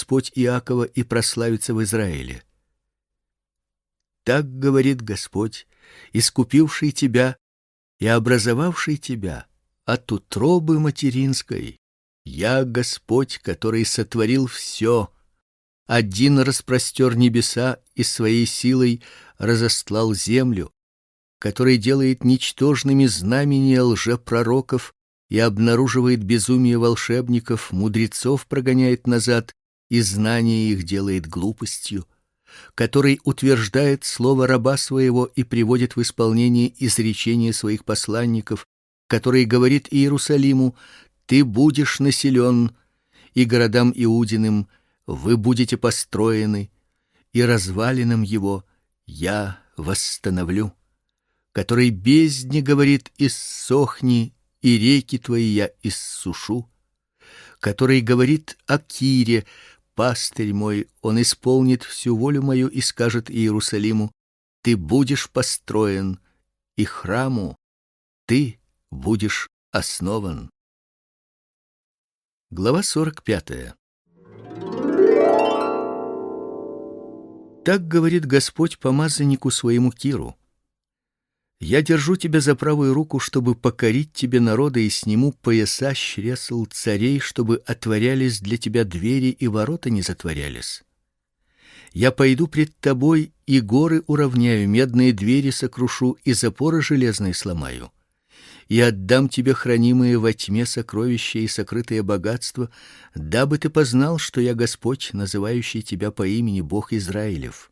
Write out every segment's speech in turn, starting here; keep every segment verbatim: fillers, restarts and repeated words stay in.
Господь Иакова и прославится в Израиле. Так говорит Господь, искупивший тебя и образовавший тебя от утробы материнской. Я Господь, который сотворил все. Один распростер небеса и своей силой разостлал землю, который делает ничтожными знамения лжепророков и обнаруживает безумие волшебников, мудрецов прогоняет назад и знание их делает глупостью, который утверждает слово раба своего и приводит в исполнение изречения своих посланников, который говорит Иерусалиму: ты будешь населен, и городам Иудиным: вы будете построены, и развалинам его я восстановлю, который бездне говорит: иссохни, и реки твои я иссушу, который говорит о Кире: пастырь мой, он исполнит всю волю мою и скажет Иерусалиму: ты будешь построен, и храму ты будешь основан. Глава сорок пятая. Так говорит Господь помазаннику своему Киру: я держу тебя за правую руку, чтобы покорить тебе народы, и сниму пояса с чресл царей, чтобы отворялись для тебя двери и ворота не затворялись. Я пойду пред тобой и горы уравняю, медные двери сокрушу и запоры железные сломаю. И отдам тебе хранимые во тьме сокровища и сокрытые богатства, дабы ты познал, что я Господь, называющий тебя по имени, Бог Израилев.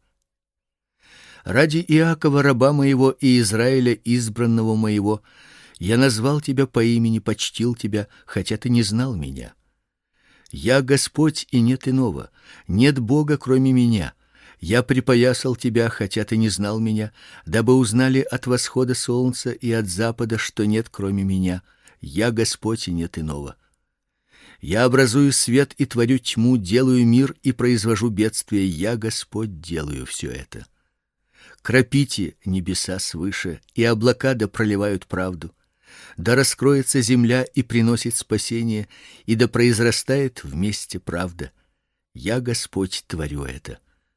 Ради Иакова раба моего и Израиля избранного моего я назвал тебя по имени, почтил тебя, хотя ты не знал меня. Я Господь, и нет иного, нет Бога, кроме меня. Я припоясал тебя, хотя ты не знал меня, дабы узнали от восхода солнца и от запада, что нет кроме меня. Я Господь, и нет иного. Я образую свет и творю тьму, делаю мир и произвожу бедствие. Я Господь, делаю все это. Кропите небеса свыше, и облака да проливают правду. Да раскроется земля и приносит спасение, и да произрастает вместе правда. Я Господь, творю это.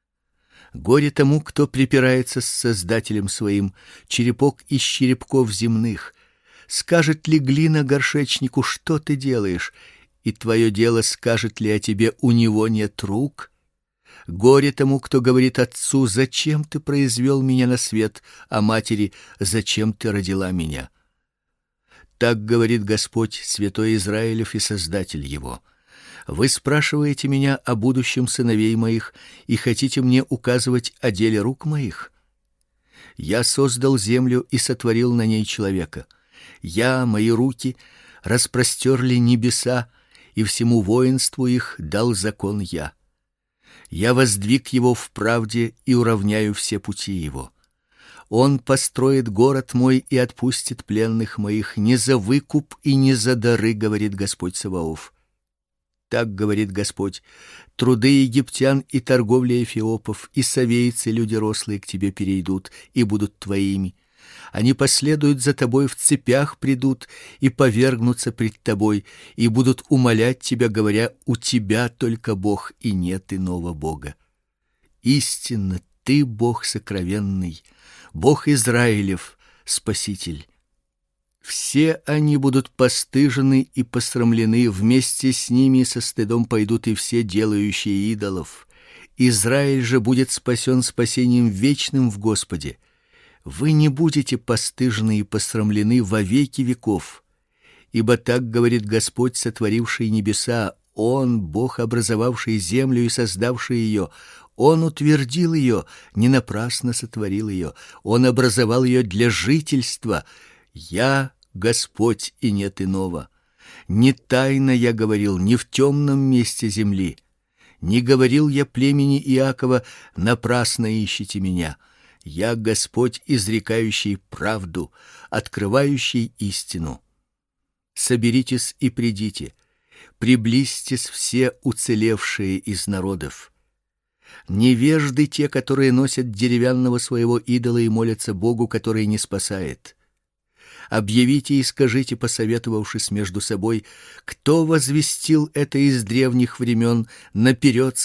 Горе тому, кто припирается с Создателем своим, черепок из черепков земных. Скажет ли глина горшечнику: что ты делаешь? И твое дело скажет ли о тебе: у него нет рук? Горе тому, кто говорит отцу: зачем ты произвел меня на свет, а матери: зачем ты родила меня? Так говорит Господь, святой Израилев и Создатель его: вы спрашиваете меня о будущем сыновей моих и хотите мне указывать о деле рук моих? Я создал землю и сотворил на ней человека. Я, мои руки распростерли небеса, и всему воинству их дал закон я. Я воздвиг его в правде и уравняю все пути его. Он построит город мой и отпустит пленных моих не за выкуп и не за дары, говорит Господь Саваоф. Так говорит Господь: труды египтян и торговля эфиопов и совейцы, люди рослые, к тебе перейдут и будут твоими. Они последуют за тобой, в цепях придут и повергнутся пред тобой, и будут умолять тебя, говоря: у тебя только Бог, и нет иного Бога. Истинно ты Бог сокровенный, Бог Израилев, Спаситель. Все они будут постыжены и посрамлены, вместе с ними со стыдом пойдут и все делающие идолов. Израиль же будет спасен спасением вечным в Господе. Вы не будете постыжены и посрамлены во веки веков. Ибо так говорит Господь, сотворивший небеса: Он, Бог, образовавший землю и создавший ее. Он утвердил ее, не напрасно сотворил ее. Он образовал ее для жительства. Я Господь, и нет иного. Не тайно я говорил, не в темном месте земли. Не говорил я племени Иакова: напрасно ищете меня. Я Господь, изрекающий правду, открывающий истину. Соберитесь и придите, приблизьтесь все уцелевшие из народов. Невежды те, которые носят деревянного своего идола и молятся Богу, который не спасает. Объявите и скажите, посоветовавшись между собой: кто возвестил это из древних времен, наперед